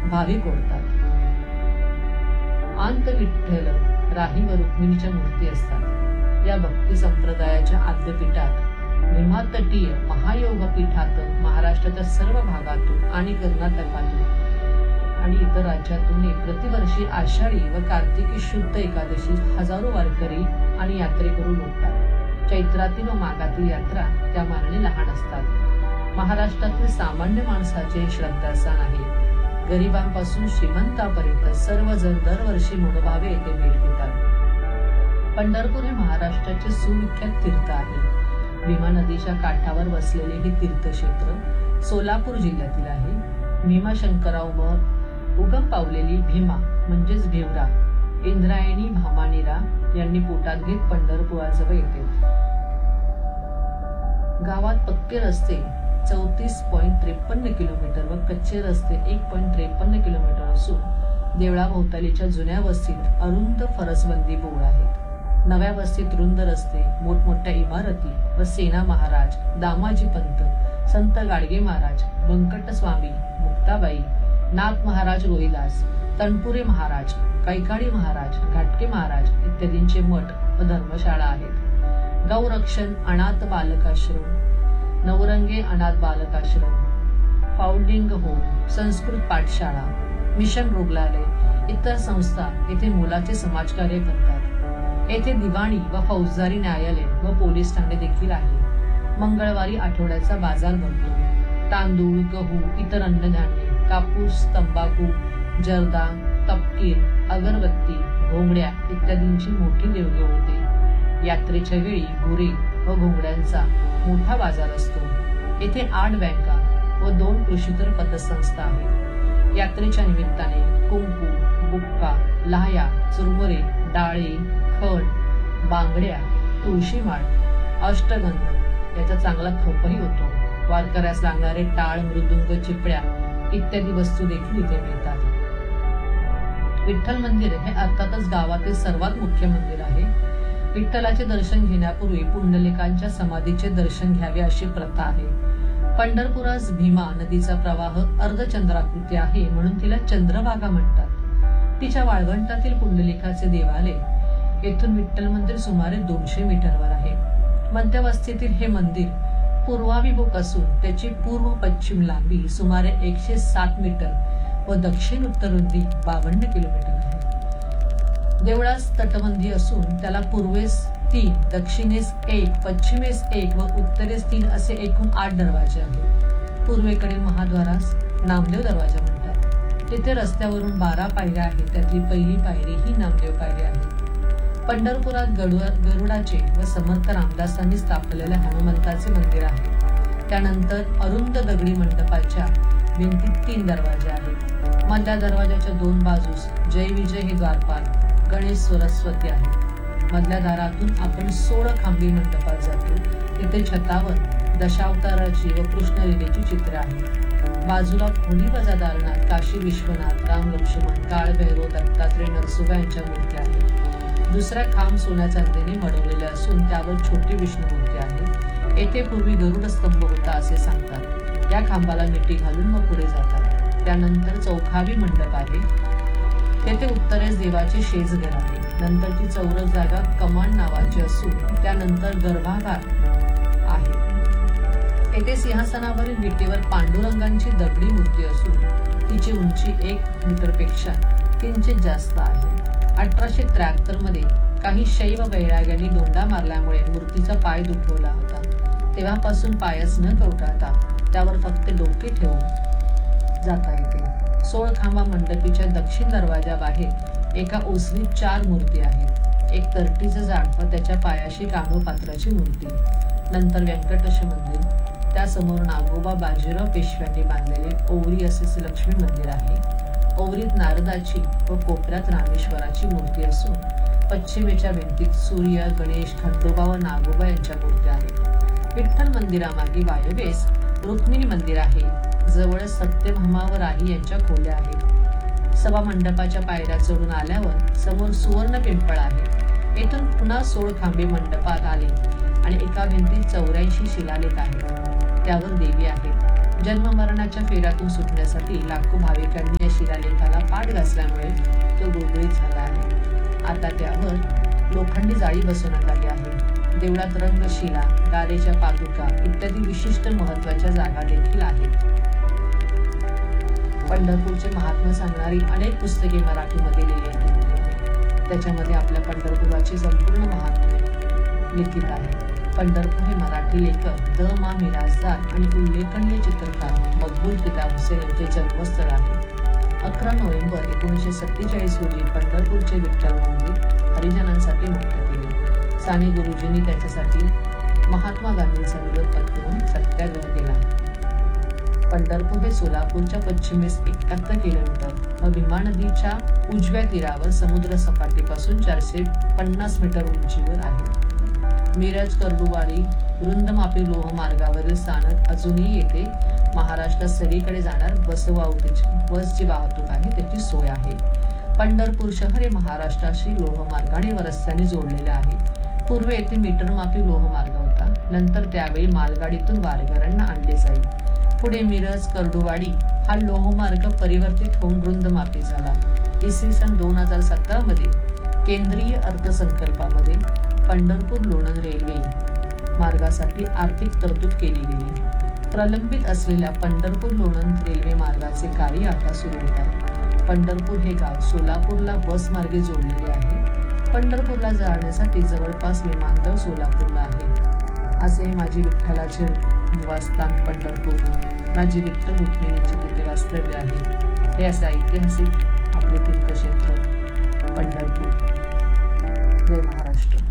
भाविक ओढतात. आंत विठ्ठल राही व रुक्मिणीच्या मूर्ती असतात. या भक्ती संप्रदायाच्या आद्यपीठात भीमातटीय महायोग पीठात महाराष्ट्राच्या सर्व भागातून आणि कर्नाटकातून आणि इतर राज्यातून प्रतिवर्षी आषाढी व कार्तिकी शुद्ध एकादशी हजारो वारकरी आणि यात्रेकरू लुटतात. चैत्रातील व माघातील यात्रा त्या मानाने लहान असतात. महाराष्ट्रातील सामान्य माणसाचे श्रद्धास्थान आहे. गरिबांपासून श्रीमंतापर्यंत सर्वजण दरवर्षी मनोभावे येथे भेट देतात. पंढरपूर हे महाराष्ट्राचे सुविख्यात तीर्थ आहे. भीमा नदीच्या काठावर बसलेले हे तीर्थक्षेत्र सोलापूर जिल्ह्यातील आहे. भीमाशंकराव उगम पावलेली भीमा म्हणजेच भिवरा इंद्रायणी भामानिरा यांनी पोटात घेत पंढरपुराजवळ येते. गावात पक्के रस्ते 34.53 किलोमीटर व कच्चे रस्ते 1.53 किलोमीटर असून देवळाभोवतालीच्या जुन्या वस्तीत अरुंद फरसबंदी बोळ आहेत. नव्या वस्तीत रुंद रस्ते, मोठमोठ्या इमारती व सेना महाराज, दामाजी पंत, संत गाडगे महाराज, बंकट स्वामी, मुक्ताबाई, नाथ महाराज रोहिदास, तनपुरे महाराज, कैकाडी महाराज, घाटके महाराज इत्यादींचे मठ व धर्मशाळा आहेत. गौरक्षण अनाथ बालकाश्रम, नवरंगे अनाथ बालकाश्रम, फाउंडिंग होम, संस्कृत पाठशाळा, मिशन रुग्णालय इतर संस्था येथे मुलाचे समाजकार्य करतात. येथे दिवाणी व फौजदारी न्यायालय व पोलीस ठाणे देखील आहे. मंगळवारी आठवड्याचा बाजार भरतो. तांदूळ, गहू, इतर अन्नधान्य, कापूस, तंबाखू, जर्दा, तपकीर, अगरबत्ती, घोंगड्या इत्यादींची मोठी देवघेव होते. यात्रेच्या वेळी गुरे व घोंगड्यांचा मोठा बाजार असतो. येथे 8 बँका व 2 कृषीतर पतसंस्था आहेत. यात्रेच्या निमित्ताने कुंकू, बुक्का, लाह्या, चुरमुरे, डाळे, खड, बांगड्या, तुळशीमाळ, अष्टगंध याचा चांगला खपही होतो. वारकऱ्यास लागणारे टाळ, मृदुंग, चिपळ्या इत्यादी वस्तू देखील इथे मिळतात. विठ्ठल मंदिर हे अर्थातच गावातील सर्वात मुख्य मंदिर आहे. विठ्ठलाचे दर्शन घेण्यापूर्वी पुंडलिकांच्या समाधीचे दर्शन घ्यावे अशी प्रथा आहे. पंढरपुरास भीमा नदीचा प्रवाह अर्धचंद्राकृती आहे म्हणून तिला चंद्रभागा म्हणतात. तिच्या वाळवंटातील पुंडलिकाचे देवालय येथून विठ्ठल मंदिर सुमारे 200 मीटरवर आहे. मध्यवस्तीतील हे मंदिर पूर्वाभिमुख असून त्याची पूर्व पश्चिम लांबी सुमारे 107 मीटर व दक्षिण उत्तर रुंदी 52 किलोमीटर आहे. देवळास तटबंदी असून त्याला पूर्वेस 3, दक्षिणेस 1, पश्चिमेस 1 व उत्तरेस 3 असे एकूण 8 दरवाजे आहेत. पूर्वेकडील महाद्वारास नामदेव दरवाजा म्हणतात. तिथे रस्त्यावरून 12 पायऱ्या आहेत. त्यातली पहिली पायरी ही नामदेव पायरी आहे. पंढरपुरात गरुडाचे व समर्थ रामदासांनी स्थापलेले हनुमंताचे मंदिर आहे. त्यानंतर अरुंद दगडी मंडपाच्या भिंतीत 3 दरवाजे आहेत. मधल्या दरवाजाच्या 2 बाजूस जय विजय हे द्वारपाल, गणेश, सरस्वती आहे. मधल्या दारातून आपण 16 खांबी मंडपात जातो. तिथे छतावर दशावताराची व कृष्णलीलेची चित्र आहेत. बाजूला खोली वजा दालनात काशी विश्वनाथ, राम लक्ष्मण, काळ भैरव, दत्तात्रय, नरसोबा यांच्या मूर्त्या आहेत. दुसरा खांब सोन्या चांदीने मडवलेले असून त्यावर छोटी विष्णूमूर्ती आहे. येथे पूर्वी गरुड स्तंभ होता असे सांगतात. या खांबाला मिठी घालून मग पुढे जातात. त्यानंतर चौखावी मंडप आहे. तेथे उत्तरेस देवाचे शेजघर आहे. नंतरची चौरस जागा कमान नावाची असून त्यानंतर गर्भागार आहे. येथे सिंहासनावरील विटेवर पांडुरंगांची दगडी मूर्ती असून तिची उंची 1 मीटरपेक्षा किंचित जास्त आहे. 1873 मध्ये काही शैव वैराग्यांनी दोंडा मारल्यामुळे मूर्तीचा पाय दुखवला होता. तेव्हापासून पायच न कवटाळता त्यावर फक्त डोके ठेवून जाता येते. 16 खांबा मंडपीच्या दक्षिण दरवाजाबाहेर एका ओसरीत 4 मूर्ती आहेत. एक तरटीचं झाड व त्याच्या पायाशी कानोपात्राची मूर्ती. नंतर व्यंकटेश मंदिर, त्यासमोर नागोबा बाजीराव पेशव्यांनी बांधलेले ओवरी असे लक्ष्मी मंदिर आहे. ओवरीत नारदाची व कोपऱ्यात रामेश्वराची मूर्ती असून पश्चिमेच्या भिंतीत सूर्य, गणेश, खंडोबा व नागोबा यांच्या मूर्त्या आहेत. विठ्ठल मंदिरामागे वायव्येस रुक्मिणी मंदिर आहे. जवळ सत्यभामा व राही यांच्या खोल्या आहेत. सभा मंडपाच्या पायऱ्या चढून आल्यावर समोर सुवर्ण पिंपळ आहे. येथून पुन्हा 16 खांबे मंडपात आले आणि एका भिंतीत 84 शिलालेख आहेत. त्यावर देवी आहेत. जन्ममरणाच्या फेऱ्यातून सुटण्यासाठी लाखो भाविकांनी या शिलालेखाला पाठ घासल्यामुळे तो गुळगुळीत झाला आहे. आता त्यावर लोखंडी जाळी बसवण्यात आली आहे. देवळात रंगशिला, गारेच्या पादुका इत्यादी विशिष्ट महत्त्वाच्या जागा देखील आहेत. पंढरपूरचे महात्म्य सांगणारी अनेक पुस्तके मराठीमध्ये लिहिलेली आहेत. त्याच्यामध्ये आपल्या पंढरपुराची संपूर्ण महात्म्य लिखित आहे. पंढरपूर हे मराठी लेखक द मा मिरासदार आणि उल्लेखनीय चित्रकार मकबूल फिदा हुसेन यांचे जन्मस्थळ आहे. 11 नोव्हेंबर 1947 रोजी पंढरपूरचे विठ्ठल मंदिर हरिजनांसाठी मुक्त केले. साने गुरुजींनी त्याच्यासाठी महात्मा गांधींचा विरोध पत्करून सत्याग्रह केला. पंढरपूर हे सोलापूरच्या पश्चिमेस 71 किलोमीटर व भीमा नदीच्या उजव्या तीरावर समुद्र सपाटीपासून 450 मीटर उंचीवर आहे. मिरज कर्डुवाडी रुंदमापी लोह मार्गावरील स्थानक अजूनही येथे महाराष्ट्रात सगळीकडे जाणार बसची वाहतूक आहे त्याची सोय आहे. पंढरपूर शहर हे महाराष्ट्राशी लोहमार्गाने व रस्त्याने जोडलेले आहे. पूर्वी येथे मीटरमापी लोहमार्ग होता. नंतर त्यावेळी मालगाडीतून वारकऱ्यांना आणले जाईल. पुढे मिरज कर्डुवाडी हा लोहमार्ग परिवर्तित होऊन रुंदमापी झाला. इसवी सन 2017 मध्ये केंद्रीय अर्थसंकल्पामध्ये पंढरपूर लोणंद रेल्वे मार्गासाठी आर्थिक तरतूद केली गेली. प्रलंबित असलेल्या पंढरपूर लोणंद रेल्वे मार्गाचे कार्य आता सुरू होत आहे. पंढरपूर हे गाव सोलापूरला बस मार्गे जोडलेले आहे. पंढरपूरला जाण्यासाठी जवळपास विमानतळ सोलापूरला आहे. असे माझी विठ्ठलाचे निवासस्थान पंढरपूर, माझी विठ्ठल रुक्मिणीचे तिथे वास्तव्य आहे. हे असे ऐतिहासिक आपले तीर्थक्षेत्र पंढरपूर. जय महाराष्ट्र.